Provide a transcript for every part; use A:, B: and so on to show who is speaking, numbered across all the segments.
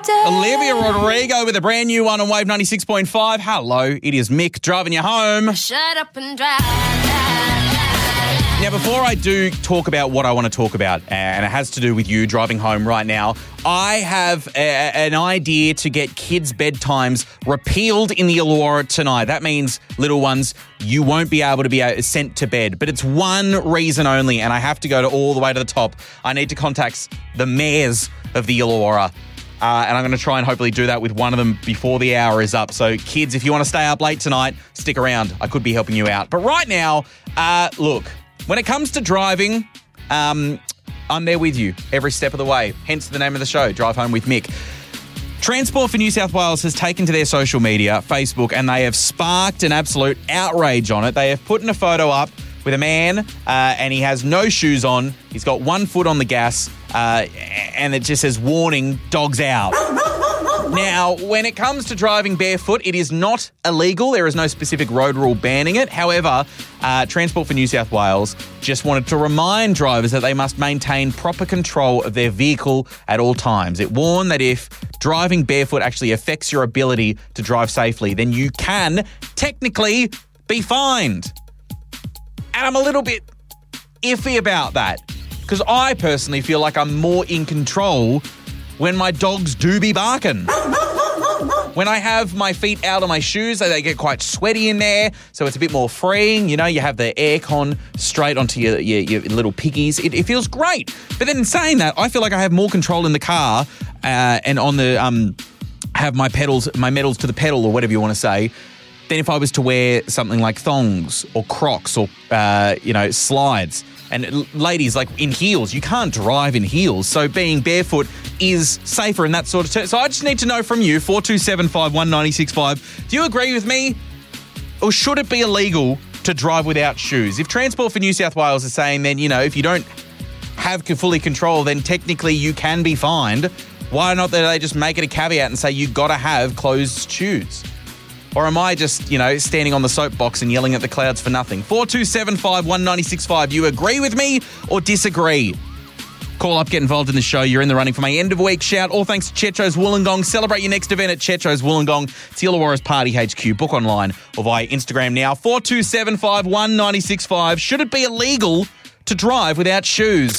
A: Olivia Rodrigo with a brand new one on Wave 96.5. Hello, it is Mick driving you home.
B: Shut up and drive.
A: Now, before I do talk about what I want to talk about, and it has to do with you driving home right now, I have an idea to get kids' bedtimes repealed in the Illawarra tonight. That means, little ones, you won't be able to be sent to bed. But it's one reason only, and I have to go all the way to the top. I need to contact the mayors of the Illawarra. And I'm going to try and hopefully do that with one of them before the hour is up. So, kids, if you want to stay up late tonight, stick around. I could be helping you out. But right now, look, when it comes to driving, I'm there with you every step of the way. Hence the name of the show, Drive Home with Mick. Transport for New South Wales has taken to their social media, Facebook, and they have sparked an absolute outrage on it. They have put in a photo up with a man, and he has no shoes on. He's got 1 foot on the gas, and it just says, warning, dogs out. Now, when it comes to driving barefoot, it is not illegal. There is no specific road rule banning it. However, Transport for New South Wales just wanted to remind drivers that they must maintain proper control of their vehicle at all times. It warned that if driving barefoot actually affects your ability to drive safely, then you can technically be fined. And I'm a little bit iffy about that because I personally feel like I'm more in control when my dogs do be barking. When I have my feet out of my shoes, they get quite sweaty in there, so it's a bit more freeing. You know, you have the aircon straight onto your little piggies. It feels great. But then in saying that, I feel like I have more control in the car and on the have my medals to the pedal or whatever you want to say, than if I was to wear something like thongs or Crocs or, slides. And ladies, like in heels, you can't drive in heels. So being barefoot is safer in that sort of term. So I just need to know from you, 42751965, do you agree with me? Or should it be illegal to drive without shoes? If Transport for New South Wales is saying then, if you don't have fully control, then technically you can be fined. Why not they just make it a caveat and say you got to have closed shoes? Or am I just, standing on the soapbox and yelling at the clouds for nothing? 42751965. You agree with me or disagree? Call up, get involved in the show. You're in the running for my end of week shout. All thanks to Checho's Wollongong. Celebrate your next event at Checho's Wollongong. It's Illawarra's Party HQ. Book online or via Instagram now. 42751965. Should it be illegal to drive without shoes?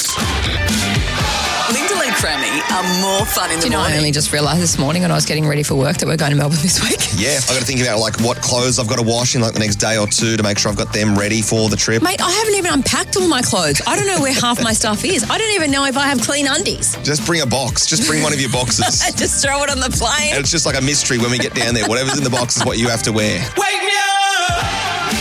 C: Linda and Crammy are more fun in the morning.
D: I only just realised this morning when I was getting ready for work that we're going to Melbourne this week.
E: Yeah, I've got to think about what clothes I've got to wash in the next day or two to make sure I've got them ready for the trip.
D: Mate, I haven't even unpacked all my clothes. I don't know where half my stuff is. I don't even know if I have clean undies.
E: Just bring a box. Just bring one of your boxes.
D: Just throw it on the plane.
E: And it's just like a mystery when we get down there. Whatever's in the box is what you have to wear.
C: Wake me up!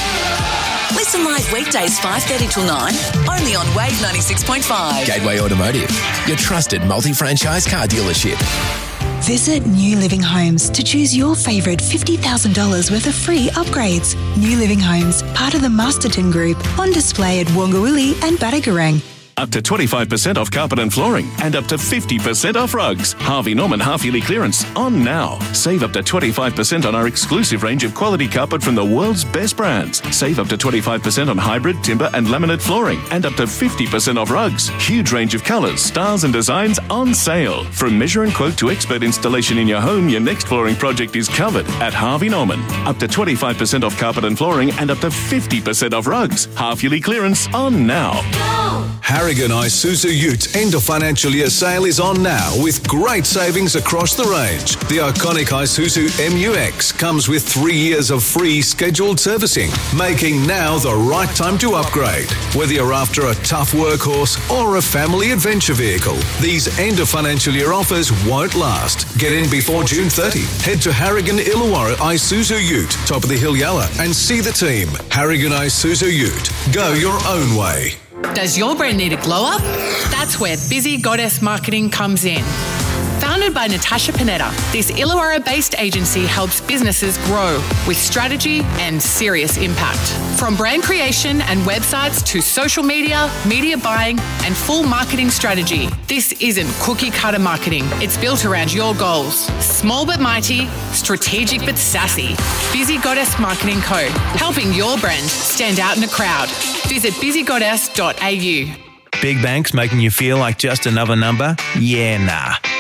C: Listen live weekdays 5:30 till 9, only on Wave 96.5.
F: Gateway Automotive, your trusted multi-franchise car dealership.
G: Visit New Living Homes to choose your favourite $50,000 worth of free upgrades. New Living Homes, part of the Masterton Group, on display at Wongawilli and Batagorang.
H: Up to 25% off carpet and flooring and up to 50% off rugs. Harvey Norman half-yearly clearance on now. Save up to 25% on our exclusive range of quality carpet from the world's best brands. Save up to 25% on hybrid, timber and laminate flooring and up to 50% off rugs. Huge range of colours, styles and designs on sale. From measure and quote to expert installation in your home, your next flooring project is covered at Harvey Norman. Up to 25% off carpet and flooring and up to 50% off rugs. Half-yearly clearance on now.
I: Harrigan Isuzu Ute end of financial year sale is on now with great savings across the range. The iconic Isuzu MU-X comes with 3 years of free scheduled servicing, making now the right time to upgrade. Whether you're after a tough workhorse or a family adventure vehicle, these end of financial year offers won't last. Get in before June 30. Head to Harrigan Illawarra Isuzu Ute, top of the hill Yalla, and see the team. Harrigan Isuzu Ute. Go your own way.
J: Does your brand need a glow-up? That's where Busy Goddess Marketing comes in. Founded by Natasha Panetta, this Illawarra-based agency helps businesses grow with strategy and serious impact. From brand creation and websites to social media, media buying and full marketing strategy, this isn't cookie-cutter marketing. It's built around your goals. Small but mighty, strategic but sassy. Busy Goddess Marketing Co. Helping your brand stand out in a crowd. Visit busygoddess.au.
K: Big banks making you feel like just another number? Yeah, nah.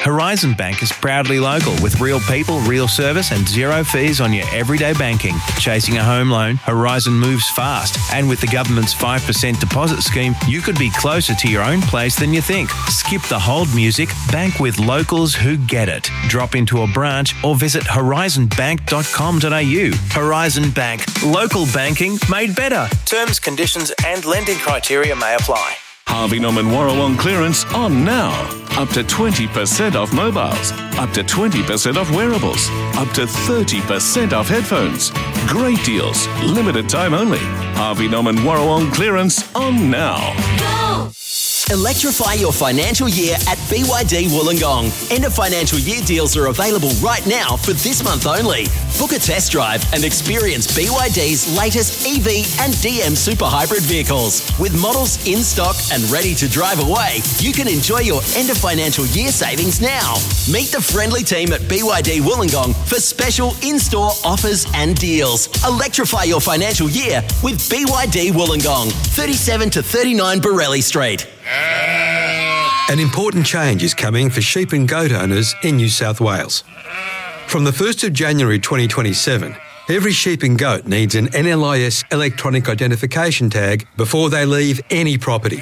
B: Horizon Bank is proudly local with real people, real service and zero fees on your everyday banking. Chasing a home loan, Horizon moves fast. And with the government's 5% deposit scheme, you could be closer to your own place than you think. Skip the hold music, bank with locals who get it. Drop into a branch or visit horizonbank.com.au. Horizon Bank. Local banking made better. Terms, conditions and lending criteria may apply.
H: Harvey Norman Warrawong clearance on now. Up to 20% off mobiles, up to 20% off wearables, up to 30% off headphones. Great deals, limited time only. Harvey Norman Warrawong clearance on now.
K: Go! Electrify your financial year at BYD Wollongong. End of financial year deals are available right now for this month only. Book a test drive and experience BYD's latest EV and DM super hybrid vehicles. With models in stock and ready to drive away, you can enjoy your end of financial year savings now. Meet the friendly team at BYD Wollongong for special in-store offers and deals. Electrify your financial year with BYD Wollongong, 37 to 39 Borelli Street.
L: An important change is coming for sheep and goat owners in New South Wales. From the 1st of January 2027, every sheep and goat needs an NLIS electronic identification tag before they leave any property.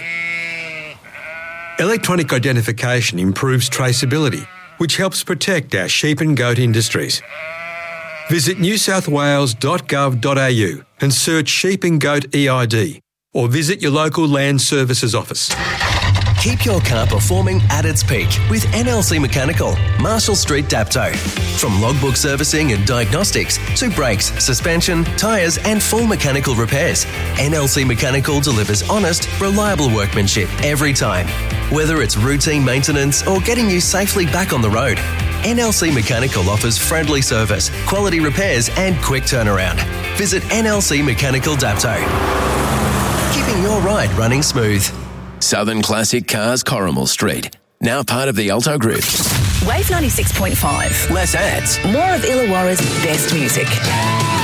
L: Electronic identification improves traceability, which helps protect our sheep and goat industries. Visit newsouthwales.gov.au and search sheep and goat EID, or visit your local Land Services office.
F: Keep your car performing at its peak with NLC Mechanical, Marshall Street, Dapto. From logbook servicing and diagnostics to brakes, suspension, tyres and full mechanical repairs, NLC Mechanical delivers honest, reliable workmanship every time. Whether it's routine maintenance or getting you safely back on the road, NLC Mechanical offers friendly service, quality repairs and quick turnaround. Visit NLC Mechanical Dapto. Keeping your ride running smooth.
M: Southern Classic Cars, Corrimal Street. Now part of the Alto Group.
C: Wave 96.5.
M: Less ads.
C: More of Illawarra's best music.